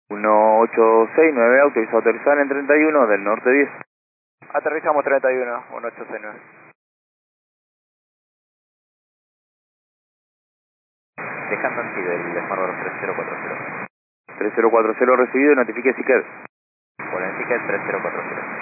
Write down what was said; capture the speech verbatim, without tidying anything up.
uno ocho seis nueve, autorizado a aterrizar en treinta y uno del norte diez. Aterrizamos treinta y uno, uno ocho seis nueve. Dejando en sí del Smartboard tres cero cuatro cero. tres cero cuatro cero recibido, notifique si queda. Por el ticket tres cero cuatro cero.